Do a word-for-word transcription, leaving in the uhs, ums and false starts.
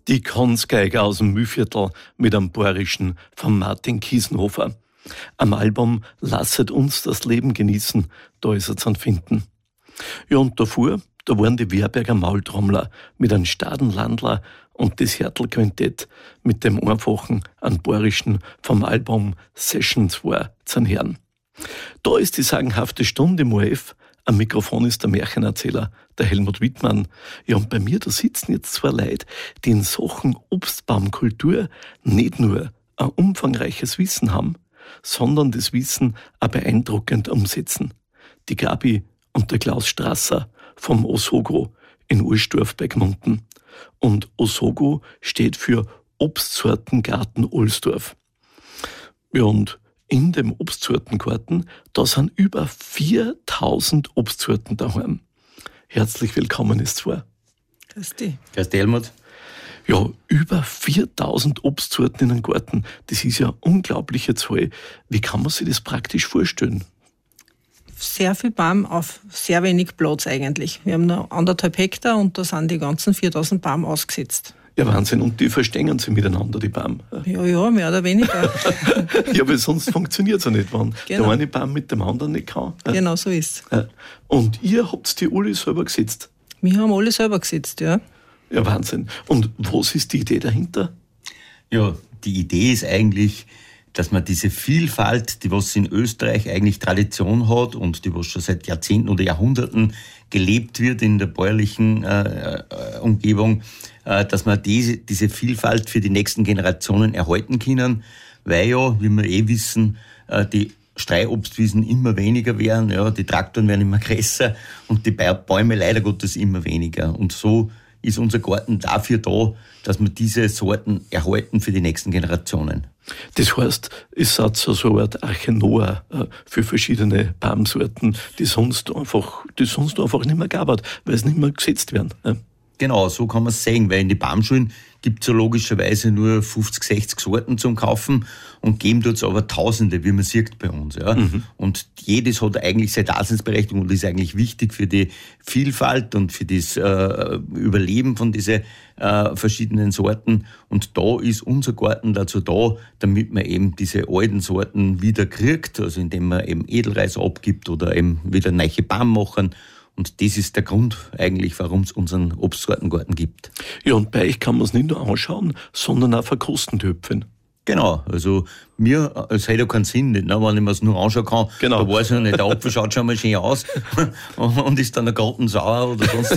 Die Kranzgeiger aus dem Mühlviertel mit einem Bayerischen von Martin Kiesenhofer. Am Album Lasset uns das Leben genießen, da ist er zu finden. Ja, und davor, da waren die Werberger Maultrommler mit einem Stadenlandler und das Hertel-Quintett mit dem einfachen, an Bayerischen vom Album Session zwei zu hören. Da ist die sagenhafte Stunde im O R F. Am Mikrofon ist der Märchenerzähler, der Helmut Wittmann. Ja, und bei mir, da sitzen jetzt zwei Leute, die in Sachen Obstbaumkultur nicht nur ein umfangreiches Wissen haben, sondern das Wissen auch beeindruckend umsetzen. Die Gabi und der Klaus Strasser vom Osogo in Ursdorf bei Gmunden. Und Osogo steht für Obstsortengarten Ohlsdorf. Ja, und in dem Obstsortengarten, da sind über viertausend Obstsorten daheim. Herzlich willkommen, ist zwar. Grüß dich. Grüß dich, Helmut. Ja, über viertausend Obstsorten in einem Garten, das ist ja eine unglaubliche Zahl. Wie kann man sich das praktisch vorstellen? Sehr viel Baum auf sehr wenig Platz eigentlich. Wir haben nur anderthalb Hektar und da sind die ganzen viertausend Baum ausgesetzt. Ja, Wahnsinn. Und die verstängen sich miteinander, die Baum. Ja, ja, mehr oder weniger. Ja, weil sonst funktioniert es ja nicht, wenn Genau. der eine Baum mit dem anderen nicht kann. Genau so ist es. Und ihr habt die alle selber gesetzt? Wir haben alle selber gesetzt, ja. Ja, Wahnsinn. Und was ist die Idee dahinter? Ja, die Idee ist eigentlich, dass man diese Vielfalt, die was in Österreich eigentlich Tradition hat und die was schon seit Jahrzehnten oder Jahrhunderten gelebt wird in der bäuerlichen äh, äh, Umgebung, äh, dass man diese, diese Vielfalt für die nächsten Generationen erhalten können, weil ja, wie wir eh wissen, äh, die Streuobstwiesen immer weniger werden, ja, die Traktoren werden immer größer und die Bäume leider Gottes immer weniger. Und so ist unser Garten dafür da, dass wir diese Sorten erhalten für die nächsten Generationen. Das heißt, es hat so eine Art Arche Noah für verschiedene Baumsorten, die sonst einfach, die sonst einfach nicht mehr gab, weil es nicht mehr gesetzt werden. Genau, so kann man es sehen, weil in den Baumschulen gibt es ja logischerweise nur fünfzig, sechzig Sorten zum Kaufen und geben dort aber Tausende, wie man sieht bei uns. Ja. Mhm. Und jedes hat eigentlich seine Daseinsberechtigung und ist eigentlich wichtig für die Vielfalt und für das äh, Überleben von diesen äh, verschiedenen Sorten. Und da ist unser Garten dazu da, damit man eben diese alten Sorten wieder kriegt, also indem man eben Edelreis abgibt oder eben wieder neue Baum machen. Und das ist der Grund eigentlich, warum es unseren Obstsortengarten gibt. Ja, und bei euch kann man es nicht nur anschauen, sondern auch verkosten dürfen. Genau, also mir, es hat ja keinen Sinn, nicht, ne, wenn ich mir es nur anschauen kann, genau. Da weiß ich ja nicht, der Apfel schaut schon mal schön aus und ist dann der Garten sauer oder sonst